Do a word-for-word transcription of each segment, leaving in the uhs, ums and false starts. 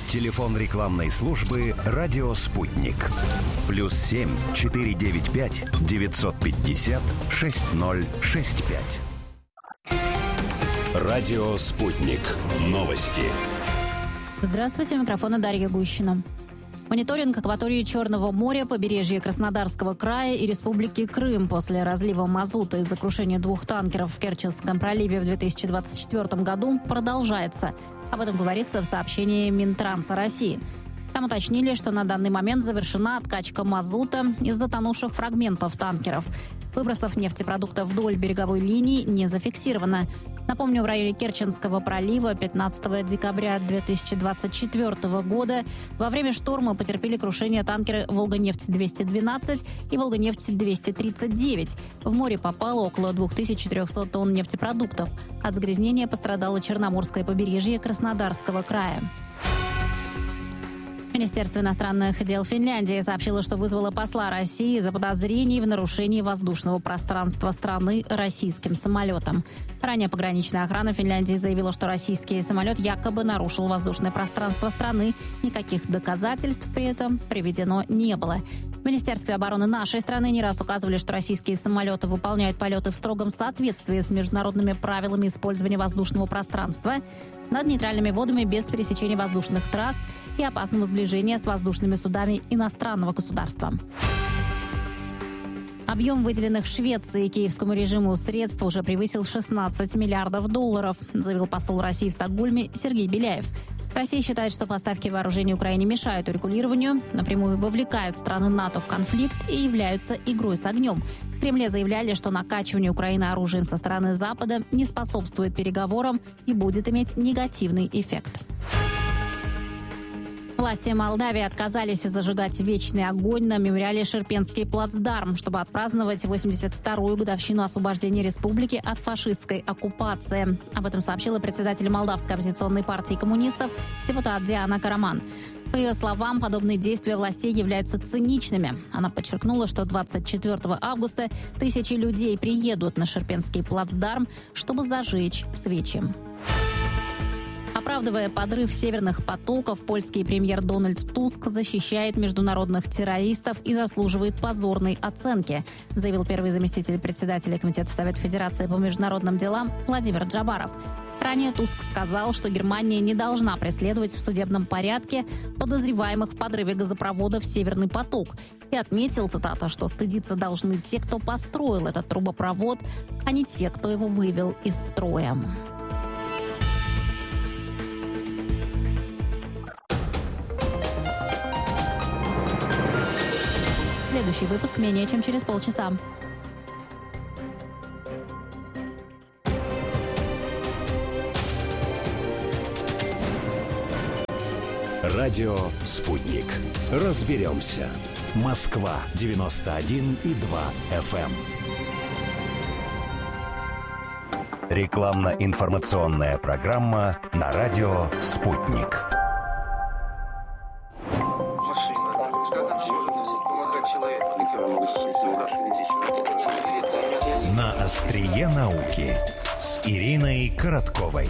Телефон рекламной службы «Радио Спутник». Плюс семь четыре девять пять девятьсот пятьдесят шесть ноль шесть пять. «Радио Спутник». Новости. Здравствуйте, у микрофона Дарья Гущина. Мониторинг акватории Черного моря, побережья Краснодарского края и Республики Крым после разлива мазута из-за крушения двух танкеров в Керченском проливе в две тысячи двадцать четвёртом году продолжается. Об этом говорится в сообщении Минтранса России. Там уточнили, что на данный момент завершена откачка мазута из затонувших фрагментов танкеров. Выбросов нефтепродуктов вдоль береговой линии не зафиксировано. Напомню, в районе Керченского пролива пятнадцатого декабря две тысячи двадцать четвёртого года во время шторма потерпели крушение танкеры «Волганефть двести двенадцать» и «Волганефть двести тридцать девять». В море попало около две тысячи триста тонн нефтепродуктов. От загрязнения пострадало Черноморское побережье Краснодарского края. Министерство иностранных дел Финляндии сообщило, что вызвало посла России за подозрений в нарушении воздушного пространства страны российским самолетом. Ранее пограничная охрана Финляндии заявила, что российский самолет якобы нарушил воздушное пространство страны. Никаких доказательств при этом приведено не было. В Министерстве обороны нашей страны не раз указывали, что российские самолеты выполняют полеты в строгом соответствии с международными правилами использования воздушного пространства над нейтральными водами без пересечения воздушных трасс и опасного сближения с воздушными судами иностранного государства. Объем выделенных Швеции и киевскому режиму средств уже превысил шестнадцать миллиардов долларов, заявил посол России в Стокгольме Сергей Беляев. Россия считает, что поставки вооружений Украине мешают урегулированию, напрямую вовлекают страны НАТО в конфликт и являются игрой с огнем. В Кремле заявляли, что накачивание Украины оружием со стороны Запада не способствует переговорам и будет иметь негативный эффект. Власти Молдавии отказались зажигать вечный огонь на мемориале Шерпенский плацдарм, чтобы отпраздновать восемьдесят вторую годовщину освобождения республики от фашистской оккупации. Об этом сообщила председатель Молдавской оппозиционной партии коммунистов, депутат Диана Караман. По ее словам, подобные действия властей являются циничными. Она подчеркнула, что двадцать четвёртого августа тысячи людей приедут на Шерпенский плацдарм, чтобы зажечь свечи. Оправдывая подрыв северных потоков, польский премьер Дональд Туск защищает международных террористов и заслуживает позорной оценки, заявил первый заместитель председателя Комитета Совета Федерации по международным делам Владимир Джабаров. Ранее Туск сказал, что Германия не должна преследовать в судебном порядке подозреваемых в подрыве газопровода в «Северный поток». И отметил, цитата, что стыдиться должны те, кто построил этот трубопровод, а не те, кто его вывел из строя. Следующий выпуск менее чем через полчаса. Радио «Спутник». Разберемся. Москва девяносто один и два эф эм. Рекламно-информационная программа на радио «Спутник». На острие науки с Ириной Коротковой.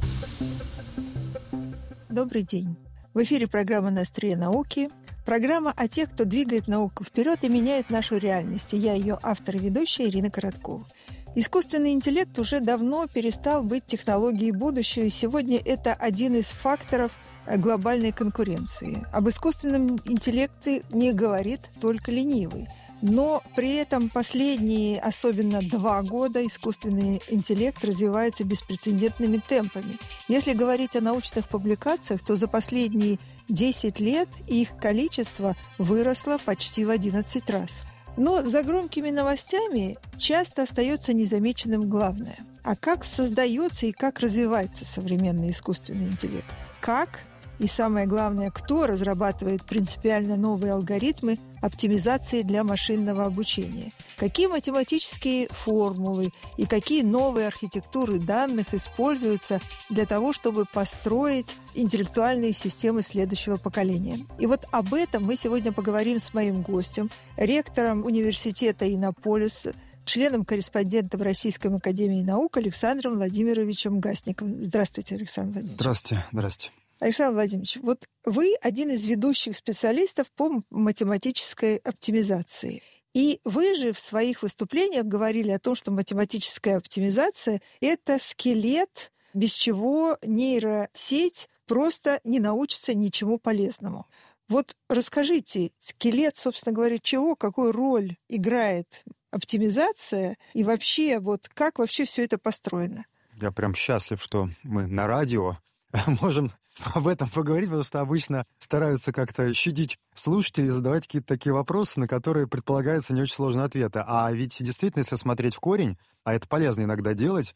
Добрый день. В эфире программа «На острие науки». Программа о тех, кто двигает науку вперед и меняет нашу реальность. И я ее автор и ведущая Ирина Короткова. Искусственный интеллект уже давно перестал быть технологией будущего, и сегодня это один из факторов глобальной конкуренции. Об искусственном интеллекте не говорит только ленивый. Но при этом последние, особенно два года, искусственный интеллект развивается беспрецедентными темпами. Если говорить о научных публикациях, то за последние десять лет их количество выросло почти в одиннадцать раз. Но за громкими новостями часто остается незамеченным главное. А как создается и как развивается современный искусственный интеллект? Как? И самое главное, кто разрабатывает принципиально новые алгоритмы оптимизации для машинного обучения? Какие математические формулы и какие новые архитектуры данных используются для того, чтобы построить интеллектуальные системы следующего поколения? И вот об этом мы сегодня поговорим с моим гостем, ректором университета Иннополис, членом-корреспондентом Российской академии наук Александром Владимировичем Гасниковым. Здравствуйте, Александр Владимирович. Здравствуйте. Здравствуйте. Александр Владимирович, вот вы один из ведущих специалистов по математической оптимизации. И вы же в своих выступлениях говорили о том, что математическая оптимизация – это скелет, без чего нейросеть просто не научится ничему полезному. Вот расскажите, скелет, собственно говоря, чего, какую роль играет оптимизация и вообще, вот как вообще все это построено? Я прям счастлив, что мы на радио можем об этом поговорить, потому что обычно стараются как-то щадить слушателей, задавать какие-то такие вопросы, на которые предполагаются не очень сложные ответы. А ведь действительно, если смотреть в корень, а это полезно иногда делать,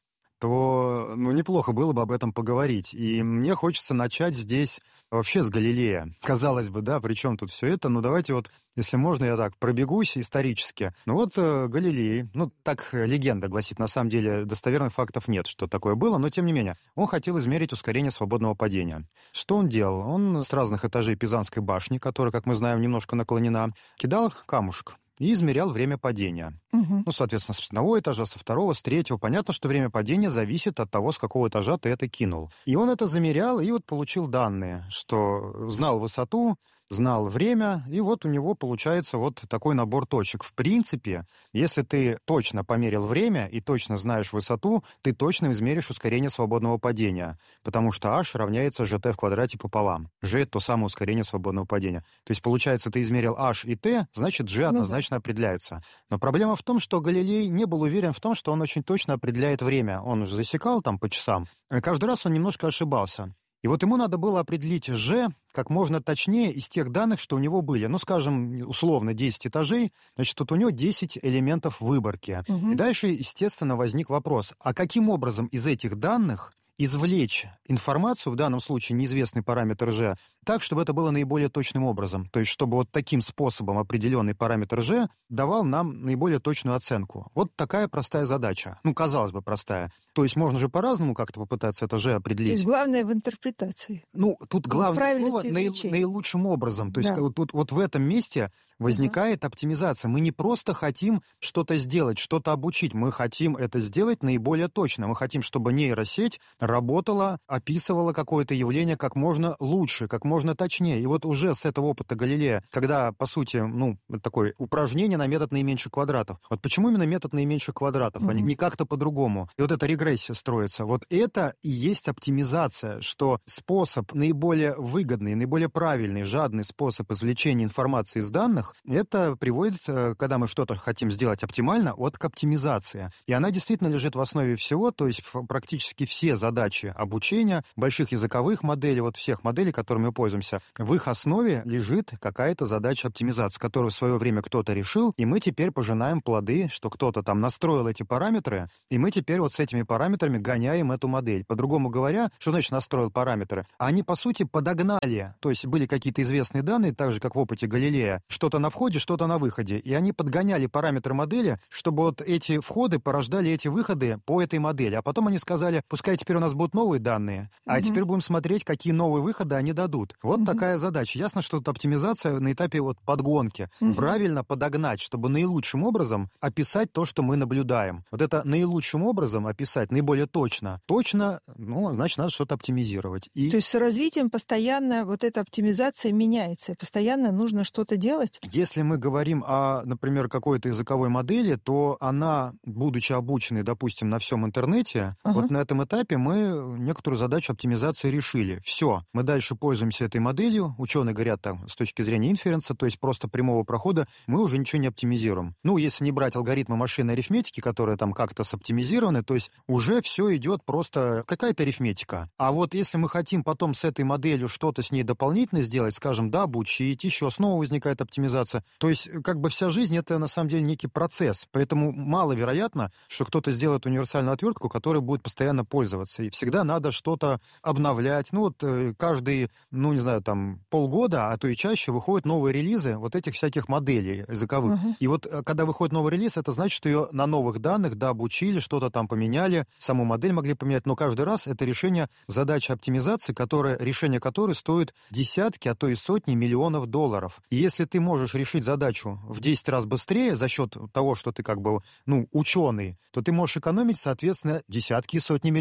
то ну, неплохо было бы об этом поговорить. И мне хочется начать здесь вообще с Галилея. Казалось бы, да, при чем тут все это? Ну, давайте вот, если можно, я так пробегусь исторически. Ну вот э, Галилей, ну, так легенда гласит, на самом деле достоверных фактов нет, что такое было, но тем не менее, он хотел измерить ускорение свободного падения. Что он делал? Он с разных этажей Пизанской башни, которая, как мы знаем, немножко наклонена, кидал камушек и измерял время падения. Угу. Ну, соответственно, с одного этажа, со второго, с третьего. Понятно, что время падения зависит от того, с какого этажа ты это кинул. И он это замерял, и вот получил данные, что знал высоту, знал время, и вот у него получается вот такой набор точек. В принципе, если ты точно померил время и точно знаешь высоту, ты точно измеришь ускорение свободного падения, потому что h равняется gt в квадрате пополам. G — это то самое ускорение свободного падения. То есть, получается, ты измерил h и t, значит, g однозначно ну, да. определяется. Но проблема в том, что Галилей не был уверен в том, что он очень точно определяет время. Он уже засекал там по часам. И каждый раз он немножко ошибался. И вот ему надо было определить G как можно точнее из тех данных, что у него были. Ну, скажем, условно, десять этажей, значит, тут у него десять элементов выборки. Угу. И дальше, естественно, возник вопрос, а каким образом из этих данных извлечь информацию, в данном случае неизвестный параметр G, так, чтобы это было наиболее точным образом. То есть, чтобы вот таким способом определенный параметр G давал нам наиболее точную оценку. Вот такая простая задача. Ну, казалось бы, простая. То есть, можно же по-разному как-то попытаться это G определить. То есть, главное в интерпретации. Ну, тут главное слово наи- наилучшим образом. То есть, да. вот, вот в этом месте возникает uh-huh. оптимизация. Мы не просто хотим что-то сделать, что-то обучить. Мы хотим это сделать наиболее точно. Мы хотим, чтобы нейросеть работала, описывала какое-то явление как можно лучше, как можно точнее. И вот уже с этого опыта Галилея, когда, по сути, ну, такое упражнение на метод наименьших квадратов. Вот почему именно метод наименьших квадратов, mm-hmm. а не как-то по-другому? И вот эта регрессия строится. Вот это и есть оптимизация, что способ наиболее выгодный, наиболее правильный, жадный способ извлечения информации из данных, это приводит, когда мы что-то хотим сделать оптимально, от к оптимизации. И она действительно лежит в основе всего, то есть практически все задачи обучения, больших языковых моделей, вот всех моделей, которыми мы пользуемся, в их основе лежит какая-то задача оптимизации, которую в свое время кто-то решил, и мы теперь пожинаем плоды, что кто-то там настроил эти параметры, и мы теперь вот с этими параметрами гоняем эту модель. По-другому говоря, что значит настроил параметры? Они, по сути, подогнали, то есть были какие-то известные данные, так же, как в опыте Галилея, что-то на входе, что-то на выходе, и они подгоняли параметры модели, чтобы вот эти входы порождали эти выходы по этой модели, а потом они сказали, пускай теперь у нас будут новые данные, а mm-hmm. теперь будем смотреть, какие новые выходы они дадут. Вот mm-hmm. такая задача. Ясно, что тут оптимизация на этапе вот подгонки. Mm-hmm. Правильно подогнать, чтобы наилучшим образом описать то, что мы наблюдаем. Вот это наилучшим образом описать, наиболее точно. Точно, ну, значит, надо что-то оптимизировать. И... То есть с развитием постоянно вот эта оптимизация меняется, постоянно нужно что-то делать? Если мы говорим о, например, какой-то языковой модели, то она, будучи обученной, допустим, на всем интернете, uh-huh. вот на этом этапе мы некоторую задачу оптимизации решили. Все. Мы дальше пользуемся этой моделью. Ученые говорят там с точки зрения инференса, то есть просто прямого прохода, мы уже ничего не оптимизируем. Ну, если не брать алгоритмы машинной арифметики, которые там как-то соптимизированы, то есть уже все идет просто какая-то арифметика. А вот если мы хотим потом с этой моделью что-то с ней дополнительно сделать, скажем, да, обучить, еще снова возникает оптимизация. То есть как бы вся жизнь — это на самом деле некий процесс. Поэтому маловероятно, что кто-то сделает универсальную отвертку, которая будет постоянно пользоваться. И всегда надо что-то обновлять. Ну вот каждый, ну не знаю, там полгода, а то и чаще выходят новые релизы вот этих всяких моделей языковых. Uh-huh. И вот когда выходит новый релиз, это значит, что ее на новых данных, да, обучили, что-то там поменяли, саму модель могли поменять, но каждый раз это решение задачи оптимизации, которое, решение которой стоит десятки, а то и сотни миллионов долларов. И если ты можешь решить задачу в десять раз быстрее за счет того, что ты как бы, ну, ученый, то ты можешь экономить, соответственно, десятки и сотни миллионов долларов.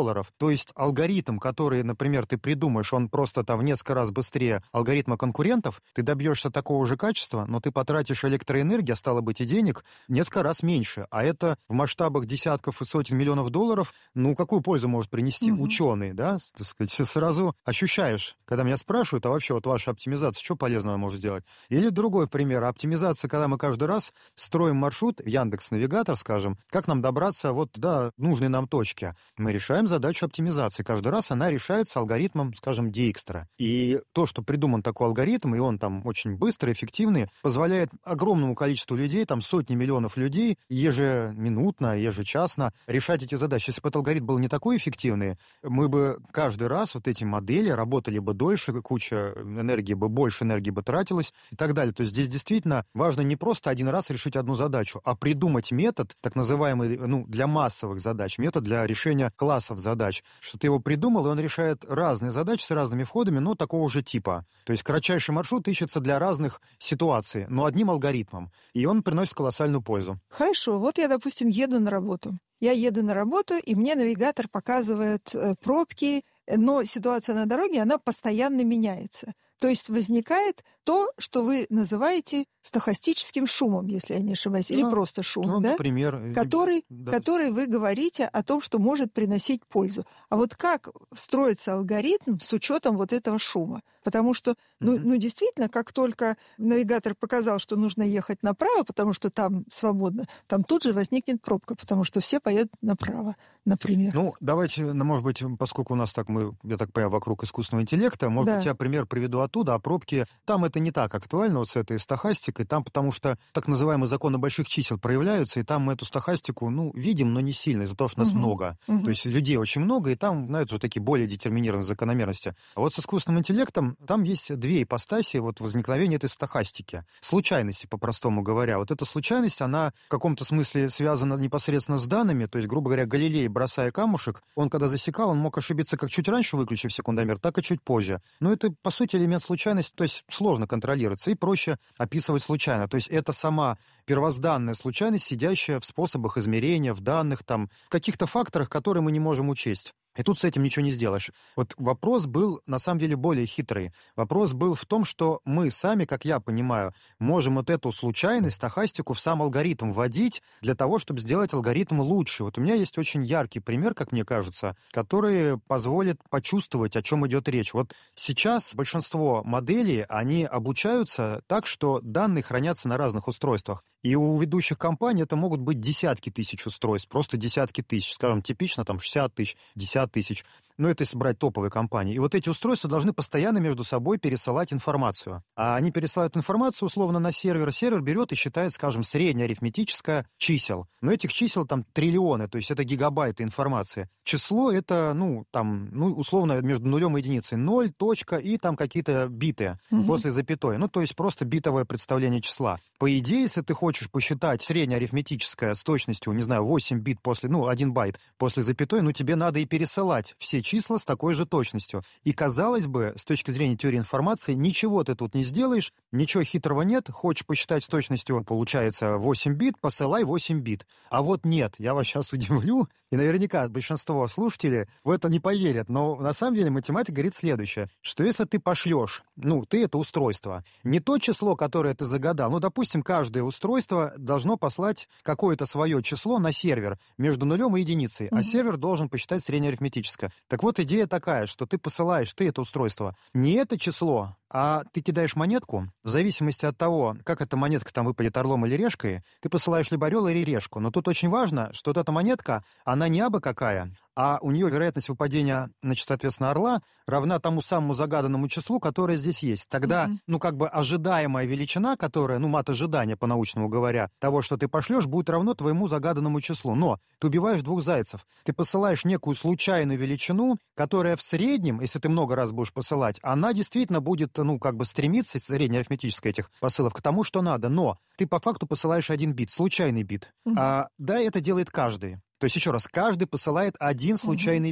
долларов. То есть алгоритм, который, например, ты придумаешь, он просто там в несколько раз быстрее алгоритма конкурентов, ты добьешься такого же качества, но ты потратишь электроэнергии, а стало быть и денег, несколько раз меньше. А это в масштабах десятков и сотен миллионов долларов, ну, какую пользу может принести угу. ученый, да? Так сказать, сразу ощущаешь, когда меня спрашивают, а вообще вот ваша оптимизация, что полезного может сделать? Или другой пример. Оптимизация, когда мы каждый раз строим маршрут, Яндекс.Навигатор, скажем, как нам добраться вот до нужной нам точки. Мы решаем задачу оптимизации. Каждый раз она решается алгоритмом, скажем, Dijkstra. И то, что придуман такой алгоритм, и он там очень быстрый, эффективный, позволяет огромному количеству людей, там сотни миллионов людей, ежеминутно, ежечасно решать эти задачи. Если бы этот алгоритм был не такой эффективный, мы бы каждый раз вот эти модели работали бы дольше, куча энергии бы, больше энергии бы тратилось и так далее. То есть здесь действительно важно не просто один раз решить одну задачу, а придумать метод, так называемый, ну, для массовых задач, метод для решения классов задач, что ты его придумал, и он решает разные задачи с разными входами, но такого же типа. То есть кратчайший маршрут ищется для разных ситуаций, но одним алгоритмом, и он приносит колоссальную пользу. Хорошо, вот я, допустим, еду на работу. Я еду на работу, и мне навигатор показывает э, пробки, но ситуация на дороге, она постоянно меняется. То есть возникает то, что вы называете стохастическим шумом, если я не ошибаюсь, или ну, просто шум, ну, да? Например, который, да. который вы говорите о том, что может приносить пользу. А вот как строится алгоритм с учетом вот этого шума? Потому что, ну, mm-hmm. ну действительно, как только навигатор показал, что нужно ехать направо, потому что там свободно, там тут же возникнет пробка, потому что все поедут направо, например. Ну, давайте, ну, может быть, поскольку у нас так, мы, я так понимаю, вокруг искусственного интеллекта, может да. быть, я пример приведу оттуда, а пробки, там это не так актуально, вот с этой стохастикой, там потому что так называемые законы больших чисел проявляются, и там мы эту стохастику, ну, видим, но не сильно, из-за того, что нас угу. много. Угу. То есть людей очень много, и там, знаете, уже такие более детерминированные закономерности. А вот с искусственным интеллектом там есть две ипостаси вот возникновения этой стохастики. Случайности, по-простому говоря. Вот эта случайность, она в каком-то смысле связана непосредственно с данными, то есть, грубо говоря, Галилей, бросая камушек, он когда засекал, он мог ошибиться как чуть раньше, выключив секундомер, так и чуть позже. Но это, по сути, элемент случайности, то есть сложно контролироваться и проще описывать случайно. То есть это сама первозданная случайность, сидящая в способах измерения, в данных, там, в каких-то факторах, которые мы не можем учесть. И тут с этим ничего не сделаешь. Вот вопрос был, на самом деле, более хитрый. Вопрос был в том, что мы сами, как я понимаю, можем вот эту случайность, стохастику в сам алгоритм вводить для того, чтобы сделать алгоритм лучше. Вот у меня есть очень яркий пример, как мне кажется, который позволит почувствовать, о чем идет речь. Вот сейчас большинство моделей, они обучаются так, что данные хранятся на разных устройствах. И у ведущих компаний это могут быть десятки тысяч устройств, просто десятки тысяч, скажем, типично там шестьдесят тысяч, десять тысяч. Ну, это если брать топовые компании. И вот эти устройства должны постоянно между собой пересылать информацию. А они пересылают информацию условно на сервер. Сервер берет и считает, скажем, среднее арифметическое чисел. Но этих чисел там триллионы, то есть это гигабайты информации. Число это, ну, там, ну, условно между нулем и единицей. Ноль, точка и там какие-то биты угу. после запятой. Ну, то есть просто битовое представление числа. По идее, если ты хочешь посчитать среднее арифметическое с точностью, не знаю, восемь бит после, ну, один байт после запятой, ну, тебе надо и пересылать все числа с такой же точностью. И, казалось бы, с точки зрения теории информации, ничего ты тут не сделаешь, ничего хитрого нет. Хочешь посчитать с точностью, получается, восемь бит, посылай восемь бит. А вот нет, я вас сейчас удивлю, и наверняка большинство слушателей в это не поверят, но на самом деле математика говорит следующее, что если ты пошлешь, ну, ты это устройство, не то число, которое ты загадал, ну, допустим, каждое устройство должно послать какое-то свое число на сервер между нулем и единицей, mm-hmm. а сервер должен посчитать среднеарифметическое. Так вот, идея такая, что ты посылаешь, ты это устройство, не это число, а ты кидаешь монетку, в зависимости от того, как эта монетка там выпадет орлом или решкой, ты посылаешь либо орел, или решку. Но тут очень важно, что вот эта монетка, она не абы какая, а у нее вероятность выпадения, значит, соответственно, орла равна тому самому загаданному числу, которое здесь есть. Тогда, mm-hmm. ну, как бы ожидаемая величина, которая, ну, мат ожидания, по-научному говоря, того, что ты пошлешь, будет равно твоему загаданному числу. Но ты убиваешь двух зайцев. Ты посылаешь некую случайную величину, которая в среднем, если ты много раз будешь посылать, она действительно будет, ну, как бы стремиться, среднеарифметическая этих посылов, к тому, что надо. Но ты по факту посылаешь один бит, случайный бит. Mm-hmm. А, да, это делает каждый. То есть, еще раз, каждый посылает один случайный uh-huh. бит.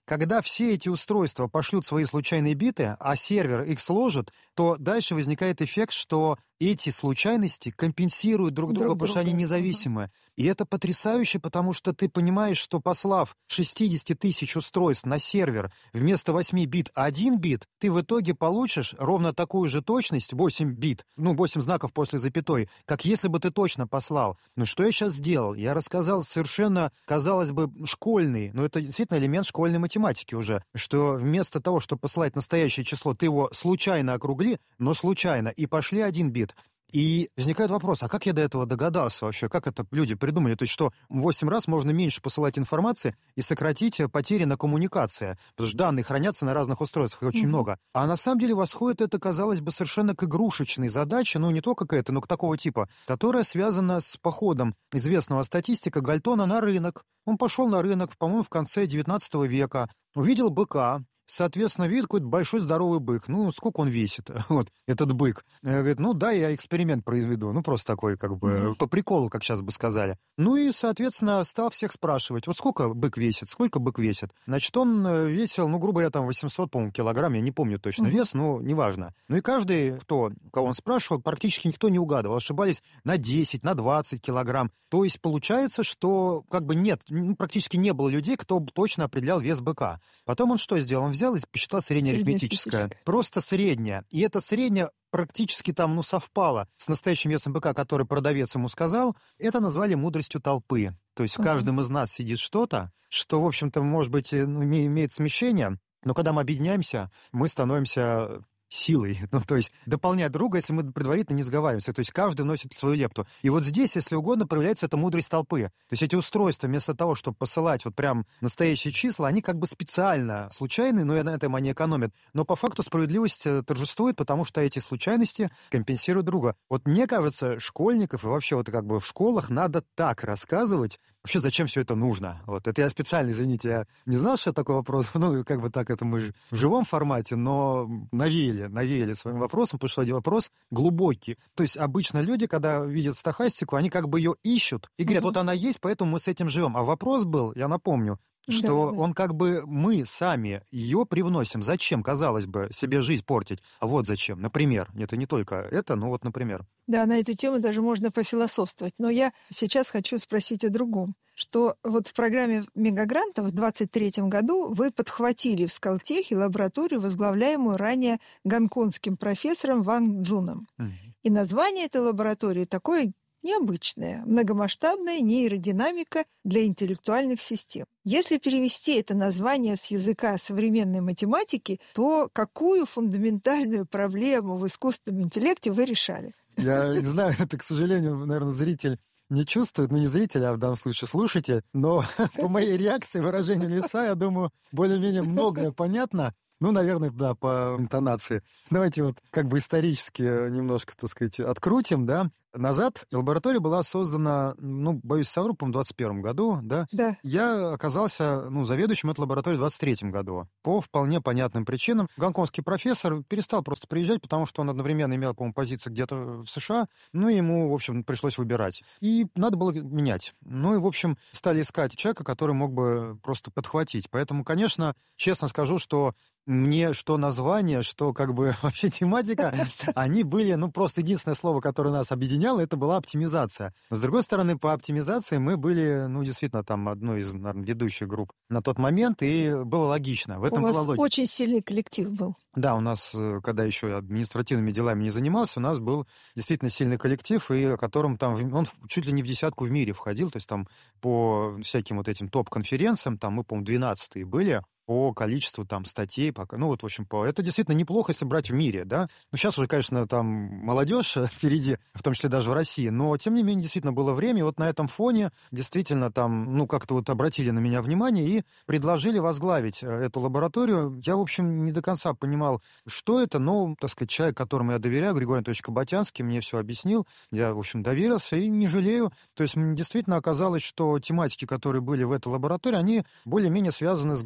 когда все эти устройства пошлют свои случайные биты, а сервер их сложит, то дальше возникает эффект, что эти случайности компенсируют друг друга, Друг потому что друга. они независимы. И это потрясающе, потому что ты понимаешь, что послав шестьдесят тысяч устройств на сервер вместо восьми бит один бит, ты в итоге получишь ровно такую же точность, восемь бит, ну, восемь знаков после запятой, как если бы ты точно послал. Ну, что я сейчас сделал? Я рассказал совершенно, казалось бы, школьный, но это действительно элемент школьной математики уже, что вместо того, чтобы посылать настоящее число, ты его случайно округли, но случайно, и пошли один бит. И возникает вопрос, а как я до этого догадался вообще? Как это люди придумали? То есть что, в восемь раз можно меньше посылать информации и сократить потери на коммуникации? Потому что данные хранятся на разных устройствах, их очень mm-hmm. много. А на самом деле восходит это, казалось бы, совершенно к игрушечной задаче, ну не только к этой, но к такого типа, которая связана с походом известного статистика Гальтона на рынок. Он пошел на рынок, по-моему, в конце девятнадцатого века, увидел быка. Соответственно, видит какой-то большой здоровый бык. Ну, сколько он весит, вот, этот бык. Говорит, ну, да, я эксперимент произведу. Ну, просто такой, как бы, mm-hmm. по приколу, как сейчас бы сказали. Ну, и, соответственно, стал всех спрашивать, вот сколько бык весит, сколько бык весит. Значит, он весил, ну, грубо говоря, там восемьсот, по-моему, килограмм, я не помню точно mm-hmm. вес, но неважно. Ну, и каждый, кто, кого он спрашивал, практически никто не угадывал. Ошибались на десять, на двадцать килограмм. То есть, получается, что, как бы, нет, практически не было людей, кто точно определял вес быка. Потом он что сделал? Он взял и посчитал среднеарифметическое. Просто среднее. И это среднее практически там, ну, совпало с настоящим весом быка, который продавец ему сказал. Это назвали мудростью толпы. То есть в каждом из нас сидит что-то, что, в общем-то, может быть, ну, имеет смещение, но когда мы объединяемся, мы становимся силой, ну, то есть дополняя друга, если мы предварительно не сговариваемся, то есть каждый вносит свою лепту. И вот здесь, если угодно, проявляется эта мудрость толпы. То есть эти устройства, вместо того, чтобы посылать вот прям настоящие числа, они как бы специально случайные, но на этом они экономят. Но по факту справедливость торжествует, потому что эти случайности компенсируют друга. Вот мне кажется, школьников и вообще вот как бы в школах надо так рассказывать, вообще, зачем все это нужно? Вот, это я специально, извините, я не знал, что такой вопрос, ну, как бы так, это мы в живом формате, но навеяли, навеяли своим вопросом, потому что один вопрос глубокий. То есть обычно люди, когда видят стохастику, они как бы ее ищут и говорят, угу. вот она есть, поэтому мы с этим живем. А вопрос был, я напомню, что да, да. он как бы, мы сами ее привносим. Зачем, казалось бы, себе жизнь портить? А вот зачем. Например, это не только это, но вот, например. Да, на эту тему даже можно пофилософствовать. Но я сейчас хочу спросить о другом. Что вот в программе «Мегагранта» в двадцать третьем году вы подхватили в Скалтехе лабораторию, возглавляемую ранее гонконгским профессором Ван Джуном. Mm-hmm. И название этой лаборатории такое необычная, многомасштабная нейродинамика для интеллектуальных систем. Если перевести это название с языка современной математики, то какую фундаментальную проблему в искусственном интеллекте вы решали? Я не знаю, это, к сожалению, наверное, зритель не чувствует, ну не зритель, а в данном случае слушатель, но по моей реакции, выражению лица, я думаю, более-менее многое понятно. Ну, наверное, да, по интонации. Давайте вот как бы исторически немножко, так сказать, открутим, да. Назад лаборатория была создана, ну, боюсь совру, по-моему, в двадцать первом году, да? Да. Я оказался, ну, заведующим этой лаборатории в двадцать третьем году. По вполне понятным причинам. Гонконгский профессор перестал просто приезжать, потому что он одновременно имел, по-моему, позиции где-то в США. Ну, и ему, в общем, пришлось выбирать. И надо было менять. Ну, и, в общем, стали искать человека, который мог бы просто подхватить. Поэтому, конечно, честно скажу, что мне что название, что как бы вообще тематика, они были, ну, просто единственное слово, которое нас объединяло, это была оптимизация. Но, с другой стороны, по оптимизации мы были, ну, действительно, там одной из, наверное, ведущих групп на тот момент, и было логично. В этом у вас была логика. Очень сильный коллектив был. Да, у нас, когда еще административными делами не занимался, у нас был действительно сильный коллектив, и о котором там, он чуть ли не в десятку в мире входил, то есть там по всяким вот этим топ-конференциям, там мы, по-моему, двенадцатые были, по количеству там статей, пока, ну вот, в общем, по... это действительно неплохо, если брать в мире, да. Ну, сейчас уже, конечно, там молодежь впереди, в том числе даже в России, но, тем не менее, действительно было время, и вот на этом фоне действительно там, ну, как-то вот обратили на меня внимание и предложили возглавить эту лабораторию. Я, в общем, не до конца понимал, что это, но, так сказать, человек, которому я доверяю, Григорий Анатольевич Кабатянский, мне все объяснил, я, в общем, доверился и не жалею. То есть действительно оказалось, что тематики, которые были в этой лаборатории, они более-менее связаны с глобальной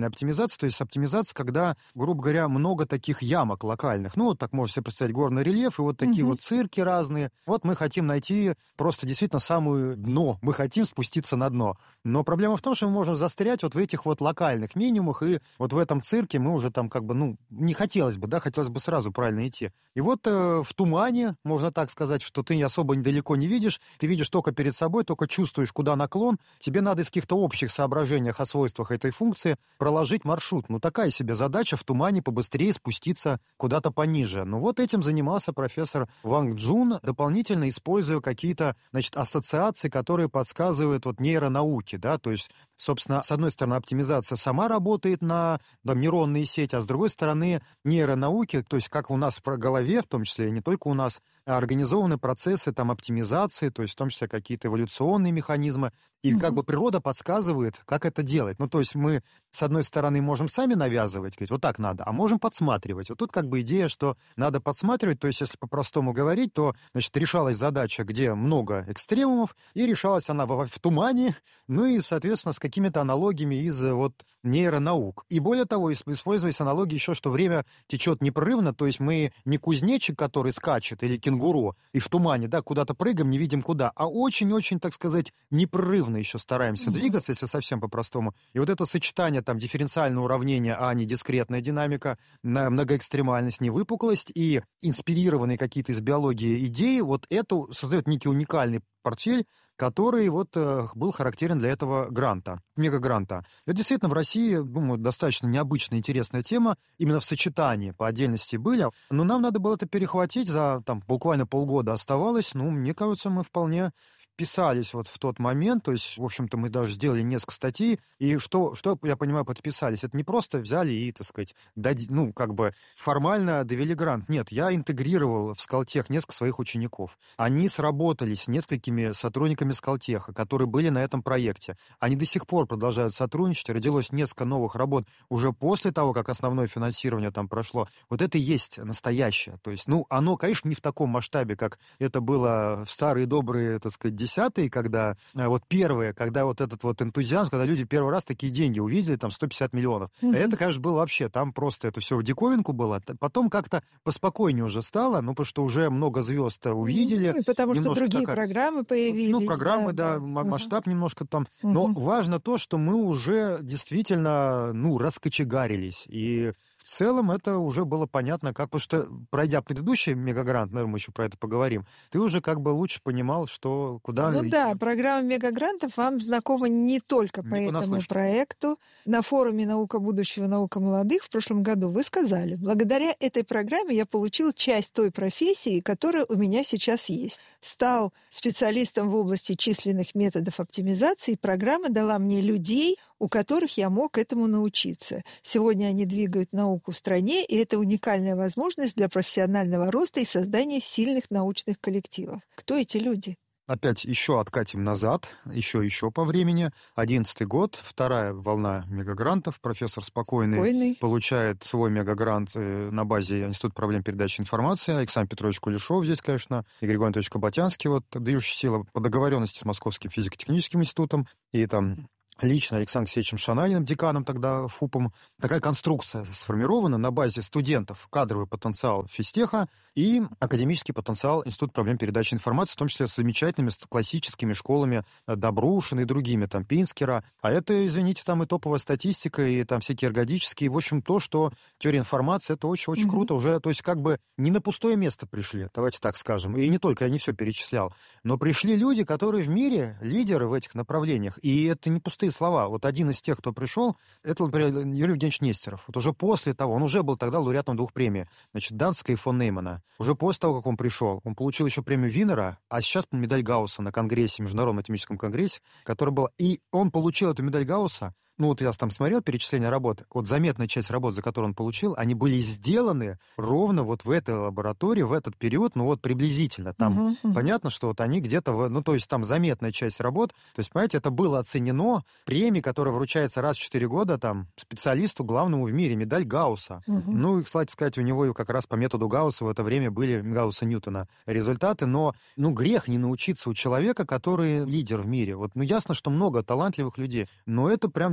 локальная оптимизация, то есть оптимизация, когда, грубо говоря, много таких ямок локальных. Ну, вот так можно себе представить горный рельеф, и вот такие mm-hmm. вот цирки разные. Вот мы хотим найти просто действительно самое дно. Мы хотим спуститься на дно. Но проблема в том, что мы можем застрять вот в этих вот локальных минимумах, и вот в этом цирке мы уже там как бы, ну, не хотелось бы, да, хотелось бы сразу правильно идти. И вот э, в тумане, можно так сказать, что ты особо далеко не видишь, ты видишь только перед собой, только чувствуешь, куда наклон. Тебе надо из каких-то общих соображениях о свойствах этой функции проложить маршрут. Ну, такая себе задача в тумане побыстрее спуститься куда-то пониже. Ну, вот этим занимался профессор Ванг Джун, дополнительно используя какие-то, значит, ассоциации, которые подсказывают вот нейронауки, да, то есть, собственно, с одной стороны, оптимизация сама работает на там, нейронные сети, а с другой стороны, нейронауки, то есть как у нас в голове, в том числе, и не только у нас, организованы процессы там, оптимизации, то есть в том числе какие-то эволюционные механизмы, и mm-hmm. как бы природа подсказывает, как это делать. Ну, то есть мы, с одной стороны, можем сами навязывать, говорить, вот так надо, а можем подсматривать. Вот тут как бы идея, что надо подсматривать, то есть если по-простому говорить, то, значит, решалась задача, где много экстремумов, и решалась она в, в тумане, ну и, соответственно, с какими-то аналогиями из вот нейронаук. И более того, использовались аналогии еще, что время течет непрерывно, то есть мы не кузнечик, который скачет, или кенгуру, и в тумане, да, куда-то прыгаем, не видим куда, а очень-очень, так сказать, непрерывно еще стараемся mm-hmm. двигаться, если совсем по-простому. И вот это сочетание там дифференциального уравнения, а не дискретная динамика, многоэкстремальность, невыпуклость и инспирированные какие-то из биологии идеи, вот это создает некий уникальный портфель, который вот э, был характерен для этого гранта, мегагранта. Это действительно в России, думаю, достаточно необычная, интересная тема, именно в сочетании по отдельности были, но нам надо было это перехватить, за там буквально полгода оставалось, ну, мне кажется, мы вполне вписались вот в тот момент, то есть, в общем-то, мы даже сделали несколько статей, и что, что я понимаю, подписались, это не просто взяли и, так сказать, дади, ну, как бы формально довели грант. Нет, я интегрировал в Скалтех несколько своих учеников. Они сработались с несколькими сотрудниками Скалтеха, которые были на этом проекте. Они до сих пор продолжают сотрудничать, родилось несколько новых работ уже после того, как основное финансирование там прошло. Вот это и есть настоящее. То есть, ну, оно, конечно, не в таком масштабе, как это было в старые добрые, так сказать, десятые, когда вот первые, когда вот этот вот энтузиазм, когда люди первый раз такие деньги увидели, там сто пятьдесят миллионов. Mm-hmm. А это, конечно, было вообще, там просто это все в диковинку было. Потом как-то поспокойнее уже стало, ну, потому что уже много звезд увидели. Ну, и потому что другие такая... программы появились. Ну, программы, да, да, да. масштаб uh-huh. немножко там. Но uh-huh. важно то, что мы уже действительно, ну, раскочегарились. И в целом это уже было понятно, как, потому что, пройдя предыдущий мегагрант, наверное, мы еще про это поговорим, ты уже как бы лучше понимал, что куда Ну идти. да, программа мегагрантов вам знакома не только по не этому проекту. На форуме «Наука будущего. Наука молодых» в прошлом году вы сказали, благодаря этой программе я получил часть той профессии, которая у меня сейчас есть. Стал специалистом в области численных методов оптимизации, программа дала мне людей, у которых я мог этому научиться. Сегодня они двигают науку в стране, и это уникальная возможность для профессионального роста и создания сильных научных коллективов. Кто эти люди? Опять еще откатим назад, еще еще по времени. Одиннадцатый год, вторая волна мегагрантов. Профессор Спокойный, Спокойный получает свой мегагрант на базе Института проблем передачи информации. Александр Петрович Кулешов здесь, конечно, и Григорий Анатольевич Кабатянский, вот, дающая сила по договоренности с Московским физико-техническим институтом. И там лично Александром Алексеевичем Шананиным, деканом тогда ФУПом. Такая конструкция сформирована на базе студентов, кадровый потенциал физтеха и академический потенциал Института проблем передачи информации, в том числе с замечательными классическими школами Добрушина и другими, там, Пинскера. А это, извините, там и топовая статистика, и там всякие эргодические. В общем, то, что теория информации, это очень-очень mm-hmm. круто. Уже, то есть, как бы не на пустое место пришли, давайте так скажем. И не только, я не все перечислял. Но пришли люди, которые в мире лидеры в этих направлениях. И это не пустые слова. Вот один из тех, кто пришел, это, например, Юрий Евгеньевич Нестеров. Вот уже после того, он уже был тогда лауреатом двух премий, значит, Данская и фон Неймана. Уже после того, как он пришел, он получил еще премию Винера, а сейчас медаль Гаусса на конгрессе, Международном математическом конгрессе, который был... И он получил эту медаль Гаусса. Ну, вот я там смотрел перечисление работ. Вот заметная часть работ, за которую он получил, они были сделаны ровно вот в этой лаборатории, в этот период, ну, вот приблизительно. Там uh-huh, uh-huh. понятно, что вот они где-то... В, ну, то есть там заметная часть работ. То есть, понимаете, это было оценено. Премия, которая вручается раз в четыре года, там, специалисту главному в мире, медаль Гаусса. Uh-huh. Ну, и, кстати сказать, у него как раз по методу Гаусса в это время были Гаусса-Ньютона результаты. Но, ну, грех не научиться у человека, который лидер в мире. Вот, ну, ясно, что много талантливых людей. Но это прям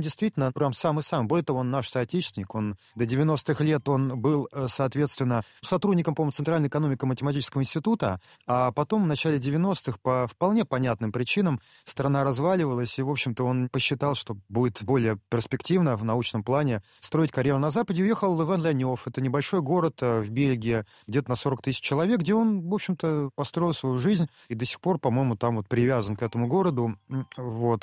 действительно прям самый-самый. Более того, он наш соотечественник. Он до девяностых лет он был, соответственно, сотрудником, по-моему, Центрального экономико-математического института, а потом в начале девяностых по вполне понятным причинам страна разваливалась, и, в общем-то, он посчитал, что будет более перспективно в научном плане строить карьеру на Западе. Уехал в Левен-Ля-Нёв. Это небольшой город в Бельгии, где-то на сорок тысяч человек, где он, в общем-то, построил свою жизнь и до сих пор, по-моему, там вот привязан к этому городу. Вот.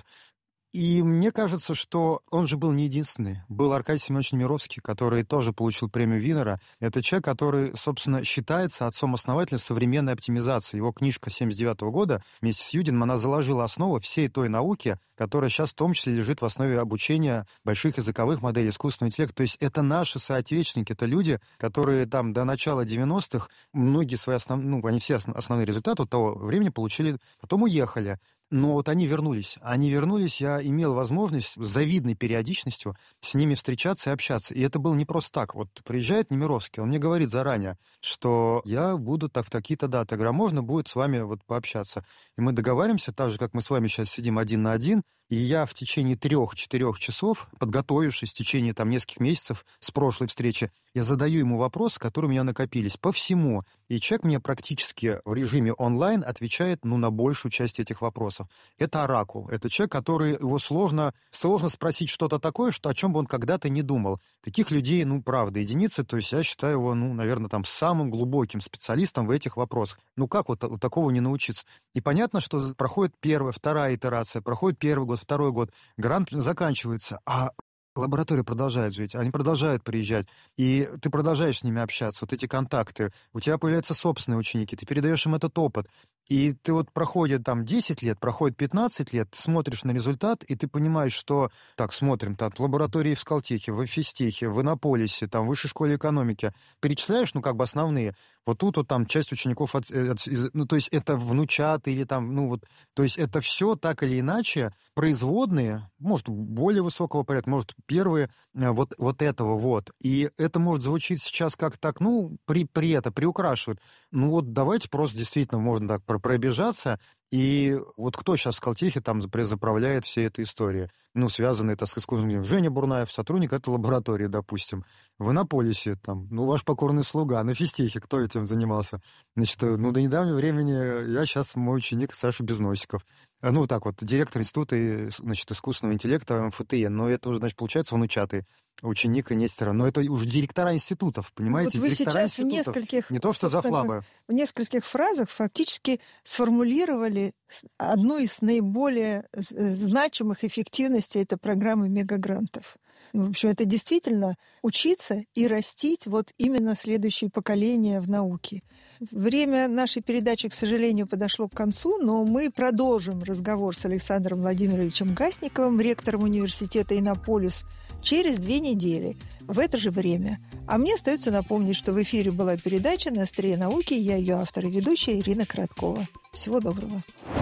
И мне кажется, что он же был не единственный. Был Аркадий Семенович Немировский, который тоже получил премию Винера. Это человек, который, собственно, считается отцом-основателем современной оптимизации. Его книжка семьдесят девятого года вместе с Юдиным, она заложила основу всей той науки, которая сейчас в том числе лежит в основе обучения больших языковых моделей искусственного интеллекта. То есть это наши соотечественники, это люди, которые там до начала девяностых многие свои основные, ну, они все основные результаты от того времени получили, потом уехали. Но вот они вернулись. Они вернулись, я имел возможность с завидной периодичностью с ними встречаться и общаться. И это было не просто так. Вот приезжает Немировский, он мне говорит заранее, что я буду так в такие-то даты. Я говорю, а можно будет с вами вот пообщаться? И мы договариваемся, так же, как мы с вами сейчас сидим один на один, и я в течение трех-четырех часов, подготовившись в течение там нескольких месяцев с прошлой встречи, я задаю ему вопросы, которые у меня накопились по всему. И человек мне практически в режиме онлайн отвечает, ну, на большую часть этих вопросов. Это оракул. Это человек, который его сложно, сложно спросить что-то такое, что, о чем бы он когда-то не думал. Таких людей, ну, правда, единицы. То есть я считаю его, ну, наверное, там самым глубоким специалистом в этих вопросах. Ну, как вот, вот такого не научиться? И понятно, что проходит первая, вторая итерация, проходит первый год, второй год, грант заканчивается, а лаборатория продолжает жить, они продолжают приезжать, и ты продолжаешь с ними общаться, вот эти контакты, у тебя появляются собственные ученики, ты передаешь им этот опыт, и ты вот проходит там десять лет, проходит пятнадцать лет, ты смотришь на результат, и ты понимаешь, что, так, смотрим, там, в лаборатории в Скалтехе, в Фистехе, в Иннополисе, там, в Высшей школе экономики, перечисляешь, ну, как бы основные, вот тут вот там часть учеников, от, от, ну, то есть это внучаты или там, ну, вот, то есть это все так или иначе производные, может, более высокого порядка, может, первые вот, вот этого вот, и это может звучить сейчас как так, ну, при, при это, приукрашивают, ну, вот давайте просто действительно можно так пробежаться, и вот кто сейчас в Скалтехе там заправляет всей этой историей? Ну, связанный это с искусством. Женя Бурнаев, сотрудник этой лаборатории, допустим. В Иннополисе, там, ну, ваш покорный слуга. На Фистехе кто этим занимался? Значит, ну, до недавнего времени я сейчас мой ученик Саша Безносиков. Ну, так вот, директор института, значит, искусственного интеллекта эм эф тэ е. Но это уже, значит, получается внучатый ученик Нестера. Но это уже директора институтов, понимаете? Вот вы директора сейчас в нескольких... Не то, что зафлабы. В нескольких фразах фактически сформулировали одну из наиболее значимых эффективностей этой программы мегагрантов. В общем, это действительно учиться и растить вот именно следующее поколение в науке. Время нашей передачи, к сожалению, подошло к концу, но мы продолжим разговор с Александром Владимировичем Гасниковым, ректором университета Иннополис, через две недели в это же время. А мне остается напомнить, что в эфире была передача «На острие науки». Я ее автор и ведущая Ирина Короткова. Всего доброго.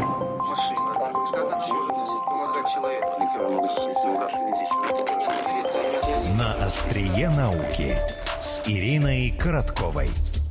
«На острие науки» с Ириной Коротковой.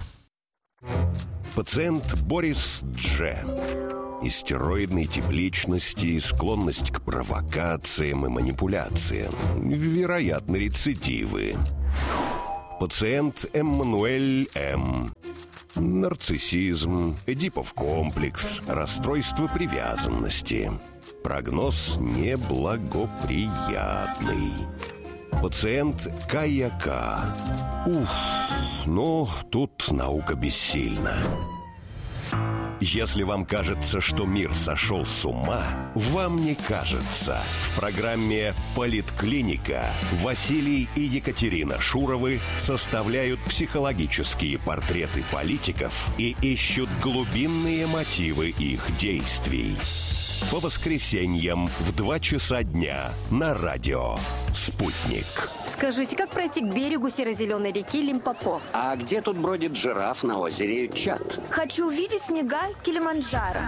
Пациент Борис Дж. Истероидной тип личности, склонность к провокациям и манипуляциям, вероятно, рецидивы. Пациент Эммануэль М. Нарциссизм, Эдипов комплекс, расстройство привязанности. Прогноз неблагоприятный. Пациент Кая К. Уф, ну, тут наука бессильна. Если вам кажется, что мир сошел с ума, вам не кажется. В программе «Политклиника» Василий и Екатерина Шуровы составляют психологические портреты политиков и ищут глубинные мотивы их действий. По воскресеньям в два часа дня на радио «Спутник». Скажите, как пройти к берегу серо-зеленой реки Лимпопо? А где тут бродит жираф на озере Чад? Хочу увидеть снега Килиманджаро.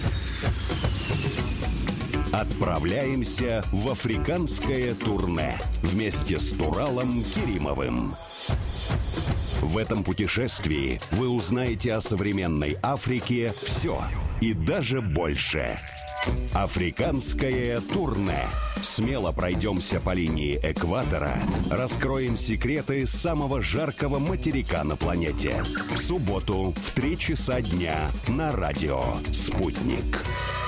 Отправляемся в африканское турне вместе с Туралом Керимовым. В этом путешествии вы узнаете о современной Африке все и даже больше. Африканское турне. Смело пройдемся по линии экватора, раскроем секреты самого жаркого материка на планете. В субботу в три часа дня на радио «Спутник».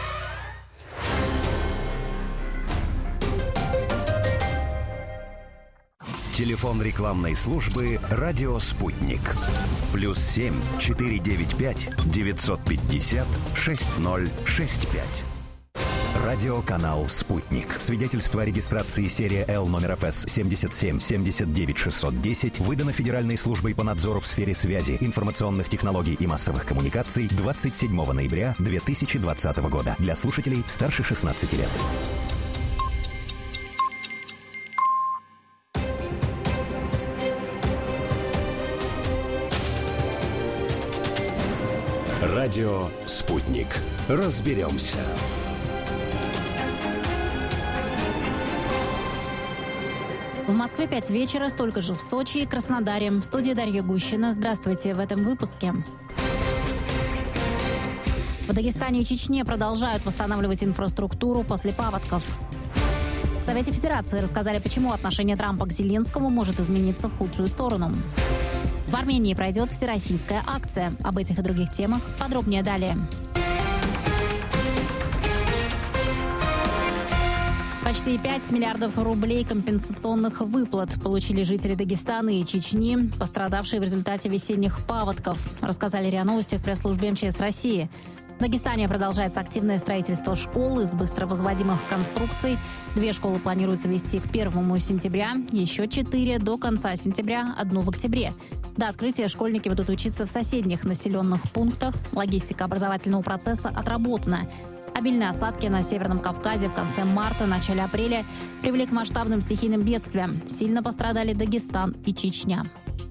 Телефон рекламной службы «Радио Спутник». Плюс семь четыре девять пять девятьсот пятьдесят шесть ноль шесть пять. Радиоканал «Спутник». Свидетельство о регистрации серия Л номер эф эс семьдесят семь семьдесят девять шестьсот десять выдано Федеральной службой по надзору в сфере связи, информационных технологий и массовых коммуникаций двадцать седьмого ноября две тысячи двадцатого года. Для слушателей старше шестнадцати лет. Радио «Спутник». Разберемся. В Москве пять вечера, столько же в Сочи и Краснодаре. В студии Дарья Гущина. Здравствуйте в этом выпуске. В Дагестане и Чечне продолжают восстанавливать инфраструктуру после паводков. В Совете Федерации рассказали, почему отношение Трампа к Зеленскому может измениться в худшую сторону. В Армении пройдет всероссийская акция. Об этих и других темах подробнее далее. Почти пять миллиардов рублей компенсационных выплат получили жители Дагестана и Чечни, пострадавшие в результате весенних паводков, рассказали РИА Новости в пресс-службе эм че эс России. В Дагестане продолжается активное строительство школ из быстровозводимых конструкций. Две школы планируется вести к первому сентября, еще четыре до конца сентября, одну в октябре. До открытия школьники будут учиться в соседних населенных пунктах. Логистика образовательного процесса отработана. Обильные осадки на Северном Кавказе в конце марта, начале апреля привели к масштабным стихийным бедствиям. Сильно пострадали Дагестан и Чечня.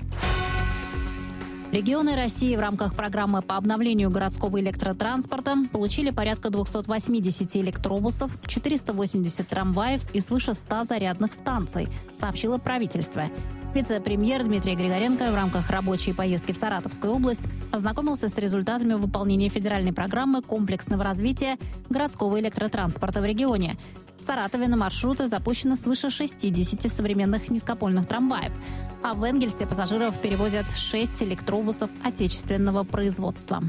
Регионы России в рамках программы по обновлению городского электротранспорта получили порядка двухсот восьмидесяти электробусов, четырёхсот восьмидесяти трамваев и свыше ста зарядных станций, сообщило правительство. Вице-премьер Дмитрий Григоренко в рамках рабочей поездки в Саратовскую область ознакомился с результатами выполнения федеральной программы комплексного развития городского электротранспорта в регионе. В Саратове на маршруты запущено свыше шестидесяти современных низкопольных трамваев, а в Энгельсе пассажиров перевозят шесть электробусов отечественного производства.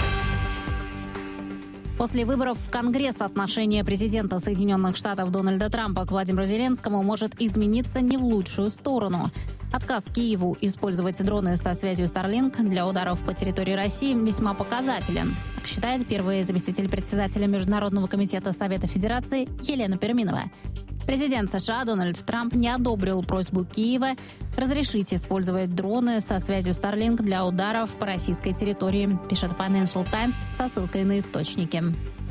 После выборов в Конгресс отношение президента Соединенных Штатов Дональда Трампа к Владимиру Зеленскому может измениться не в лучшую сторону. Отказ Киеву использовать дроны со связью Starlink для ударов по территории России весьма показателен, так считает первый заместитель председателя Международного комитета Совета Федерации Елена Перминова. Президент США Дональд Трамп не одобрил просьбу Киева разрешить использовать дроны со связью Starlink для ударов по российской территории, пишет Financial Times со ссылкой на источники.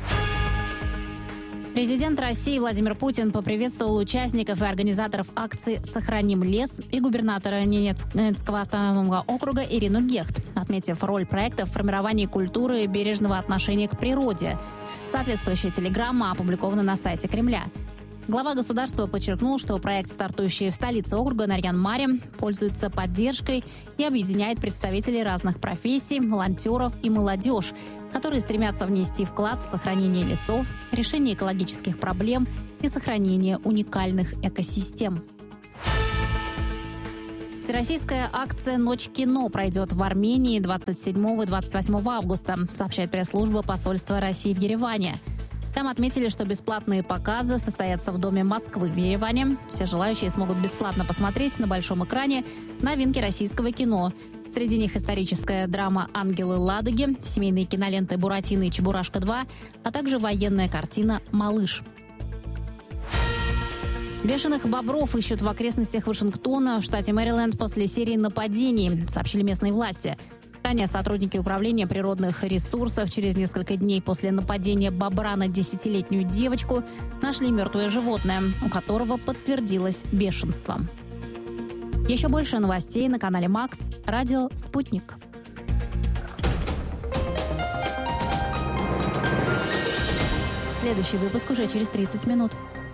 Президент России Владимир Путин поприветствовал участников и организаторов акции «Сохраним лес» и губернатора Ненецкого автономного округа Ирину Гехт, отметив роль проекта в формировании культуры и бережного отношения к природе. Соответствующая телеграмма опубликована на сайте Кремля. Глава государства подчеркнул, что проект, стартующий в столице округа Нарьян-Маре, пользуется поддержкой и объединяет представителей разных профессий, волонтеров и молодежь, которые стремятся внести вклад в сохранение лесов, решение экологических проблем и сохранение уникальных экосистем. Всероссийская акция «Ночь кино» пройдет в Армении двадцать седьмого и двадцать восьмого августа, сообщает пресс-служба посольства России в Ереване. Там отметили, что бесплатные показы состоятся в Доме Москвы в Ереване. Все желающие смогут бесплатно посмотреть на большом экране новинки российского кино. Среди них историческая драма «Ангелы Ладоги», семейные киноленты «Буратино» и «Чебурашка два», а также военная картина «Малыш». Бешеных бобров ищут в окрестностях Вашингтона в штате Мэриленд после серии нападений, сообщили местные власти. Ранее сотрудники Управления природных ресурсов через несколько дней после нападения бобра на десятилетнюю девочку нашли мертвое животное, у которого подтвердилось бешенство. Еще больше новостей на канале Макс, радио «Спутник». Следующий выпуск уже через тридцать минут.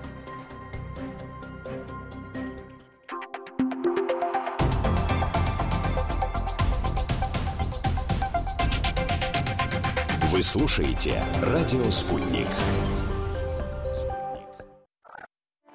Вы слушаете «Радио Спутник».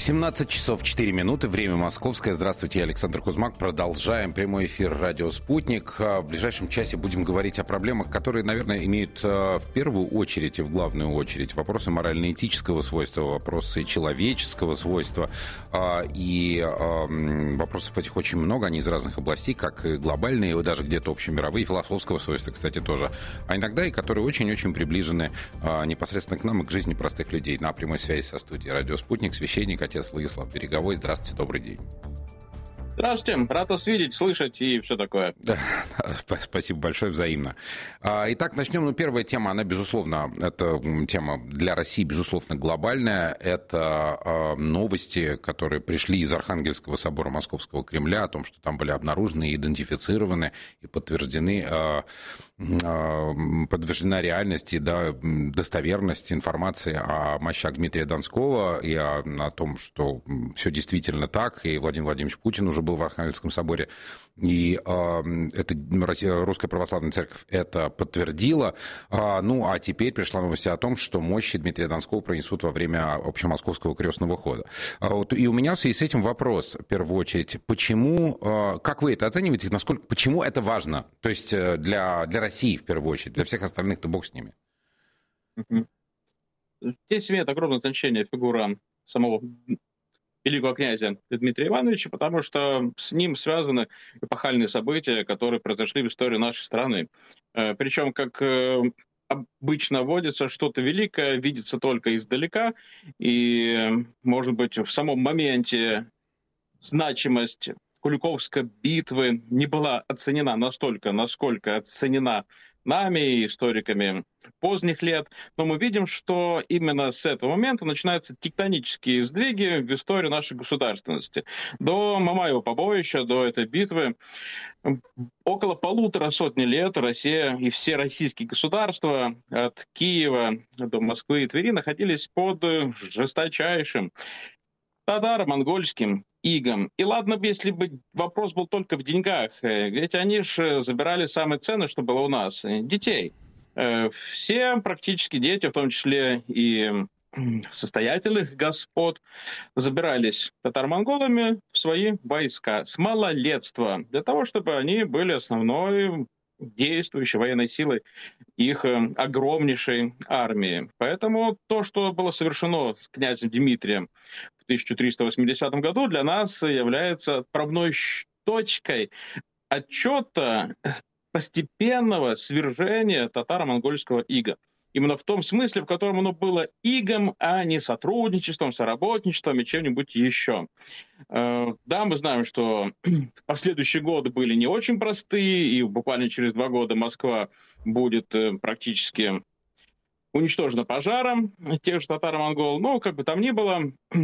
семнадцать часов четыре минуты, время московское. Здравствуйте, я Александр Кузьмак. Продолжаем прямой эфир «Радио Спутник». В ближайшем часе будем говорить о проблемах, которые, наверное, имеют в первую очередь и в главную очередь вопросы морально-этического свойства, вопросы человеческого свойства. И вопросов этих очень много, они из разных областей, как и глобальные, и даже где-то общемировые, философского свойства, кстати, тоже. А иногда и которые очень-очень приближены непосредственно к нам и к жизни простых людей. На прямой связи со студией «Радио Спутник» священник, отец Владислав Береговой. Здравствуйте, добрый день. Здравствуйте, рад вас видеть, слышать и все такое. Да, спасибо большое, взаимно. Итак, начнем. Ну, первая тема, она, безусловно, это тема для России, безусловно, глобальная. Это новости, которые пришли из Архангельского собора Московского Кремля, о том, что там были обнаружены, идентифицированы и подтверждены, подтверждена реальность и достоверность информации о мощах Дмитрия Донского и о, о том, что все действительно так, и Владимир Владимирович Путин уже был в Архангельском соборе, и э, это Русская Православная Церковь это подтвердила. А, ну, а теперь пришла новость о том, что мощи Дмитрия Донского пронесут во время общемосковского крестного хода. А, вот, и у меня в связи с этим вопрос, в первую очередь, почему, э, как вы это оцениваете, насколько, почему это важно? То есть для, для России, в первую очередь, для всех остальных-то бог с ними. Здесь имеет огромное значение фигура самого великого князя Дмитрия Ивановича, потому что с ним связаны эпохальные события, которые произошли в истории нашей страны. Причем, как обычно водится, что-то великое видится только издалека, и, может быть, в самом моменте значимость Куликовской битвы не была оценена настолько, насколько оценена нами, историками поздних лет. Но мы видим, что именно с этого момента начинаются тектонические сдвиги в истории нашей государственности. До Мамаева побоища, до этой битвы, около полутора сотни лет Россия и все российские государства от Киева до Москвы и Твери находились под жесточайшим татаро-монгольским игом. И ладно бы, если бы вопрос был только в деньгах, ведь они же забирали самое ценное, что было у нас — детей. Все практически дети, в том числе и состоятельных господ, забирались татаро-монголами в свои войска с малолетства, для того, чтобы они были основной действующей военной силой их огромнейшей армии. Поэтому то, что было совершено с князем Дмитрием в тысяча триста восьмидесятом году, для нас является отправной точкой отчета постепенного свержения татаро-монгольского ига. Именно в том смысле, в котором оно было игом, а не сотрудничеством, соработничеством и чем-нибудь еще. Да, мы знаем, что последующие годы были не очень простые, и буквально через два года Москва будет практически уничтожена пожаром тех же татаро-монгол. Но, как бы там ни было,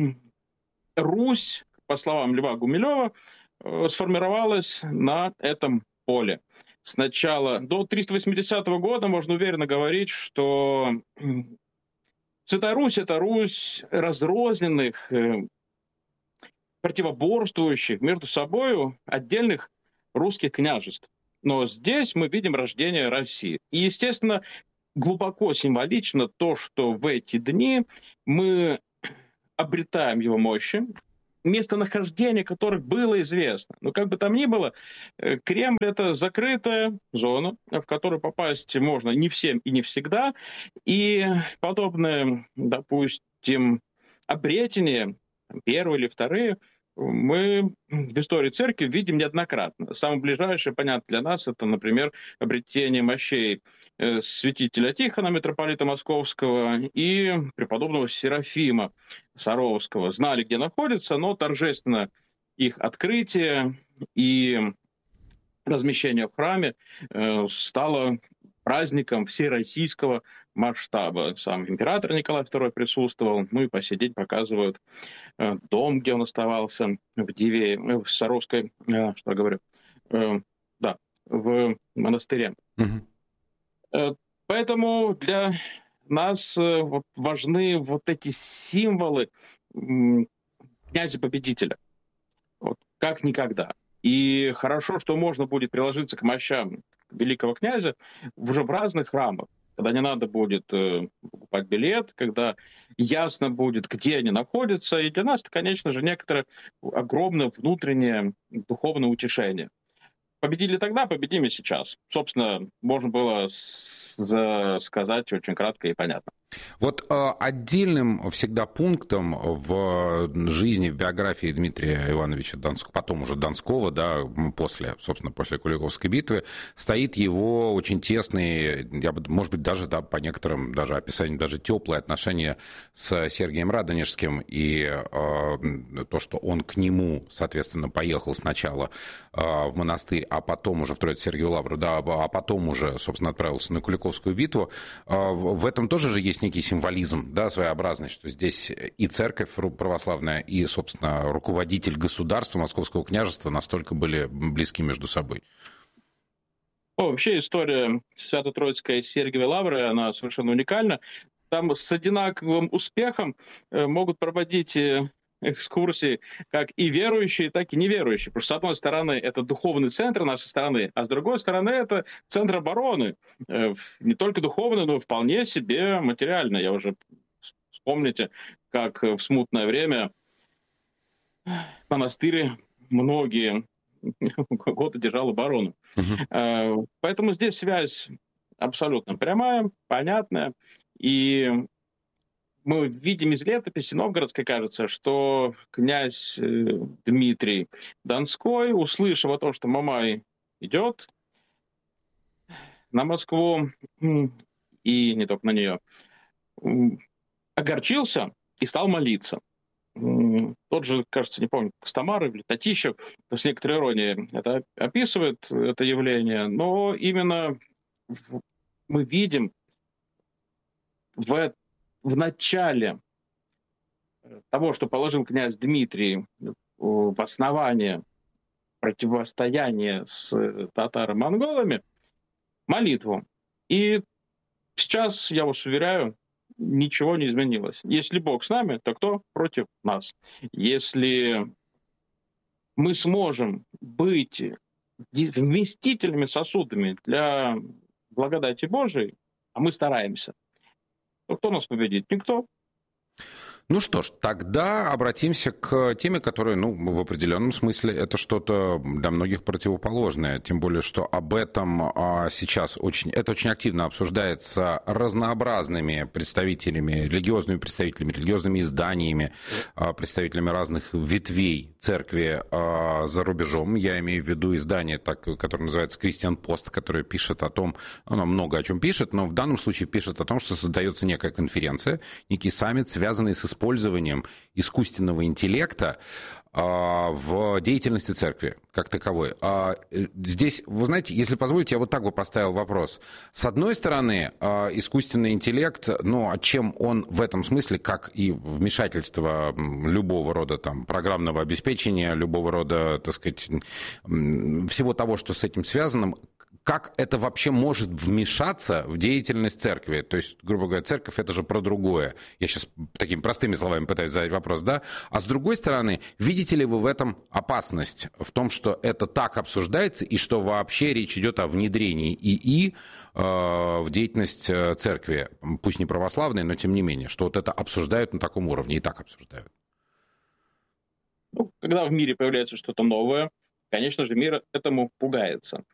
Русь, по словам Льва Гумилева, сформировалась на этом поле. Сначала до триста восьмидесятого года можно уверенно говорить, что Святая Русь — это Русь разрозненных, противоборствующих между собой отдельных русских княжеств. Но здесь мы видим рождение России. И, естественно, глубоко символично то, что в эти дни мы обретаем его мощи, местонахождение которых было известно. Но как бы там ни было, Кремль — это закрытая зона, в которую попасть можно не всем и не всегда. И подобные, допустим, обретения, первые или вторые, мы в истории церкви видим неоднократно. Самое ближайшее, понятно, для нас — это, например, обретение мощей святителя Тихона, митрополита Московского, и преподобного Серафима Саровского. Знали, где находятся, но торжественно их открытие и размещение в храме стало праздником всероссийского масштаба. Сам император Николай второй присутствовал, ну и по сей день показывают э, дом, где он оставался, в Дивее, в Саровской, э, что я говорю, э, да, в монастыре. Mm-hmm. Э, поэтому для нас э, вот, важны вот эти символы э, князя-победителя, вот, как никогда. И хорошо, что можно будет приложиться к мощам великого князя уже в разных храмах. когда не надо будет э, покупать билет, когда ясно будет, где они находятся. И для нас это, конечно же, некоторое огромное внутреннее духовное утешение. Победили тогда, победим и сейчас. Собственно, можно было с- сказать очень кратко и понятно. Вот э, отдельным всегда пунктом в жизни, в биографии Дмитрия Ивановича Донского, потом уже Донского, да, после, собственно, после Куликовской битвы, стоит его очень тесные, я бы, может быть, даже да, по некоторым даже описаниям, даже теплые отношения с Сергием Радонежским, и э, то, что он к нему, соответственно, поехал сначала э, в монастырь, а потом уже в Троице-Сергиеву Лавру, да, а потом уже, собственно, отправился на Куликовскую битву. Э, в этом тоже же есть некий символизм, да, своеобразный, что здесь и церковь православная, и, собственно, руководитель государства Московского княжества настолько были близки между собой. О, вообще история Свято-Троицкой Сергиевой Лавры, она совершенно уникальна. Там с одинаковым успехом могут проводить экскурсии как и верующие, так и неверующие. Потому что, с одной стороны, это духовный центр нашей страны, а с другой стороны, это центр обороны. Не только духовный, но и вполне себе материально. Я уже... Вспомните, как в смутное время монастырь многие годы держал оборону. Uh-huh. Поэтому здесь связь абсолютно прямая, понятная. И мы видим из летописи новгородской, кажется, что князь Дмитрий Донской, услышав о том, что Мамай идет на Москву, и не только на нее, огорчился и стал молиться. Тот же, кажется, не помню, Костомар или Татищев, то с некоторой иронией это описывает, это явление, но именно в, мы видим в, в начале того, что положил князь Дмитрий в основание противостояния с татаро-монголами, молитву. И сейчас, я вас уверяю, ничего не изменилось. Если Бог с нами, то кто против нас? Если мы сможем быть вместительными сосудами для благодати Божией, а мы стараемся, то кто нас победит? Никто. Ну что ж, тогда обратимся к теме, которая, ну, в определенном смысле это что-то для многих противоположное. Тем более, что об этом а, сейчас очень, это очень активно обсуждается разнообразными представителями, религиозными представителями, религиозными изданиями, а, представителями разных ветвей церкви а, за рубежом. Я имею в виду издание, так, которое называется «Кристиан Пост», которое пишет о том, оно много о чем пишет, но в данном случае пишет о том, что создается некая конференция, некий саммит, связанный с использованием искусственного интеллекта а, в деятельности церкви как таковой. А, здесь, вы знаете, если позволите, я вот так бы поставил вопрос. С одной стороны, а, искусственный интеллект, ну, чем он в этом смысле, как и вмешательство любого рода там, программного обеспечения, любого рода, так сказать, всего того, что с этим связано, как это вообще может вмешаться в деятельность церкви? То есть, грубо говоря, церковь — это же про другое. Я сейчас такими простыми словами пытаюсь задать вопрос, да? А с другой стороны, видите ли вы в этом опасность? В том, что это так обсуждается, и что вообще речь идет о внедрении ИИ э, в деятельность церкви, пусть не православной, но тем не менее, что вот это обсуждают на таком уровне, и так обсуждают. Ну, когда в мире появляется что-то новое, конечно же, мир этому пугается.